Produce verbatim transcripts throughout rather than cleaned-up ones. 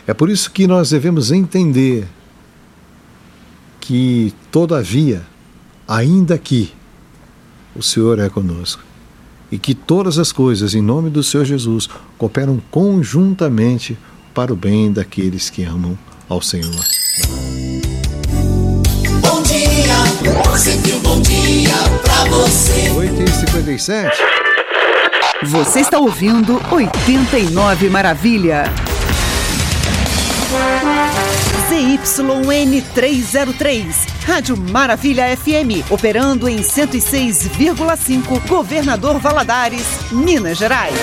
É por isso que nós devemos entender que, todavia, ainda que o Senhor é conosco, e que todas as coisas, em nome do Senhor Jesus, cooperam conjuntamente para o bem daqueles que amam ao Senhor. Bom dia, sempre um bom dia pra você. oito e cinquenta e sete. Você está ouvindo oitenta e nove Maravilha. Z Y N trezentos e três, Rádio Maravilha F M, operando em cento e seis vírgula cinco, Governador Valadares, Minas Gerais.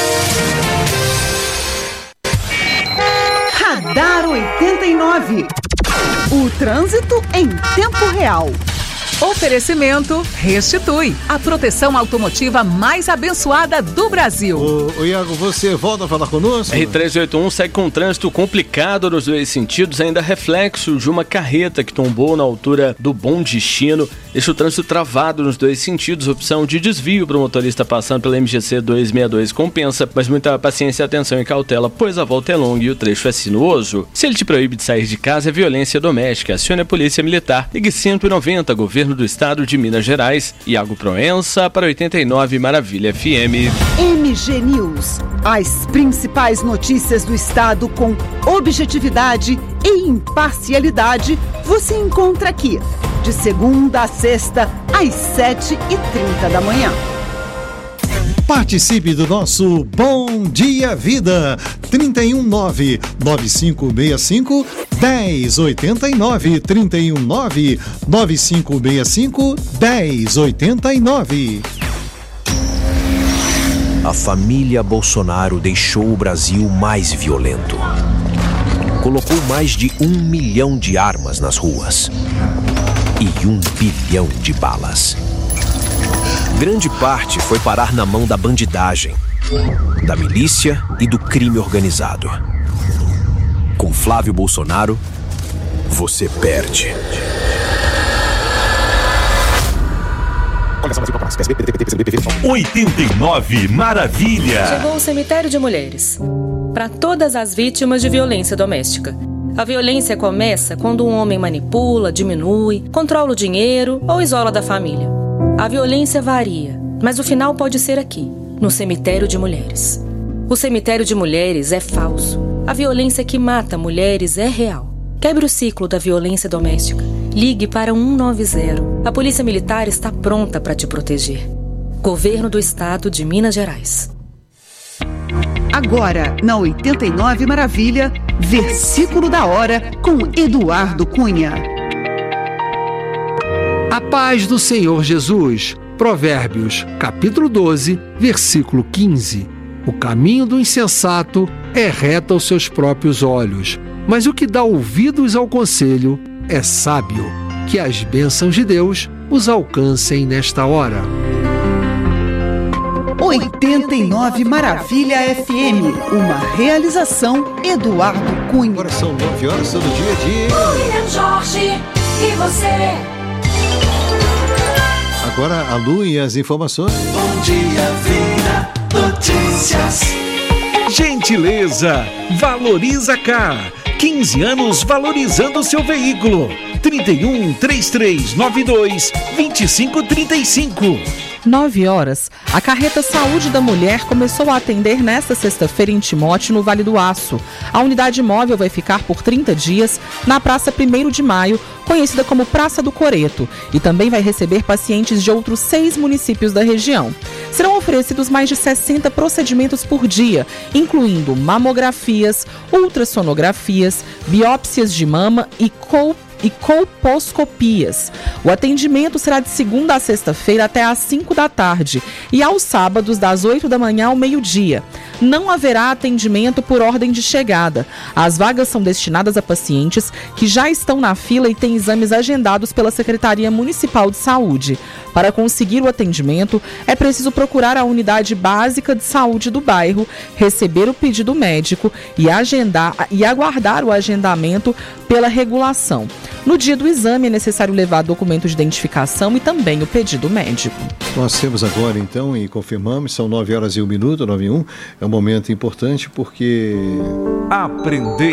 Radar oitenta e nove. O trânsito em tempo real. Oferecimento Restitui, a proteção automotiva mais abençoada do Brasil. Ô, ô Iago, você volta a falar conosco? R trezentos e oitenta e um segue com um trânsito complicado nos dois sentidos, ainda reflexo de uma carreta que tombou na altura do Bom Destino. Deixa o trânsito travado nos dois sentidos, opção de desvio para o motorista passando pela M G C duzentos e sessenta e dois compensa, mas muita paciência, atenção e cautela, pois a volta é longa e o trecho é sinuoso. Se ele te proíbe de sair de casa, é violência doméstica. Acione a Polícia Militar. Ligue cento e noventa, Governo do Estado de Minas Gerais. Iago Proença para oitenta e nove Maravilha F M. M G News. As principais notícias do Estado com objetividade e imparcialidade você encontra aqui, de segunda a sexta, às sete e trinta da manhã. Participe do nosso Bom Dia Vida, trinta e um nove, nove cinco seis cinco, dez oitenta e nove, trinta e um nove, nove cinco seis cinco, dez oitenta e nove. A família Bolsonaro deixou o Brasil mais violento. Colocou mais de um milhão de armas nas ruas e um bilhão de balas. Grande parte foi parar na mão da bandidagem, da milícia e do crime organizado. Com Flávio Bolsonaro, você perde. oitenta e nove Maravilha. Chegou o cemitério de mulheres para todas as vítimas de violência doméstica. A violência começa quando um homem manipula, diminui, controla o dinheiro ou isola da família. A violência varia, mas o final pode ser aqui, no cemitério de mulheres. O cemitério de mulheres é falso. A violência que mata mulheres é real. Quebre o ciclo da violência doméstica. Ligue para um nove zero. A Polícia Militar está pronta para te proteger. Governo do Estado de Minas Gerais. Agora, na oitenta e nove Maravilha, versículo da hora com Eduardo Cunha. A paz do Senhor Jesus. Provérbios, capítulo doze, versículo quinze. O caminho do insensato é reto aos seus próprios olhos, mas o que dá ouvidos ao conselho é sábio. Que as bênçãos de Deus os alcancem nesta hora. oitenta e nove Maravilha F M, uma realização Eduardo Cunha. Agora são nove horas todo dia de... William Jorge, e você? Agora a Lu e as informações. Bom dia, Vida Notícias. Gentileza, Valoriza Car. quinze anos valorizando seu veículo. trinta e um, trinta e três, noventa e dois, vinte e cinco, trinta e cinco. nove horas. A Carreta Saúde da Mulher começou a atender nesta sexta-feira em Timóteo, no Vale do Aço. A unidade móvel vai ficar por trinta dias na Praça primeiro de Maio, conhecida como Praça do Coreto, e também vai receber pacientes de outros seis municípios da região. Serão oferecidos mais de sessenta procedimentos por dia, incluindo mamografias, ultrassonografias, biópsias de mama e colposcopias. e colposcopias. O atendimento será de segunda a sexta-feira até às cinco da tarde e aos sábados das oito da manhã ao meio-dia. Não haverá atendimento por ordem de chegada. As vagas são destinadas a pacientes que já estão na fila e têm exames agendados pela Secretaria Municipal de Saúde. Para conseguir o atendimento, é preciso procurar a unidade básica de saúde do bairro, receber o pedido médico e, agendar, e aguardar o agendamento pela regulação. No dia do exame, é necessário levar documento de identificação e também o pedido médico. Nós temos agora, então, e confirmamos, são nove horas e um minuto, nove e um. É um momento importante porque... Aprender